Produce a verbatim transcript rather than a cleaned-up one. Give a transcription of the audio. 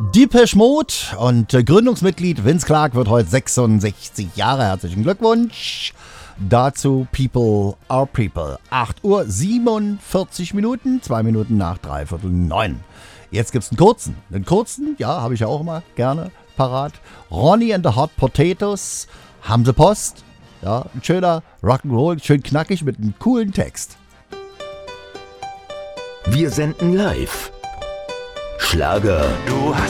Depeche Mode und äh, Gründungsmitglied Vince Clarke wird heute sechsundsechzig Jahre. Herzlichen Glückwunsch. Dazu People are People. acht Uhr siebenundvierzig Minuten, zwei Minuten nach dreiviertel neun. Jetzt gibt's einen kurzen. Einen kurzen, ja, habe ich ja auch immer gerne parat. Ronnie and the Hot Potatoes. Haben sie Post? Ja, ein schöner Rock'n'Roll, schön knackig mit einem coolen Text. Wir senden live. Schlager. Du hast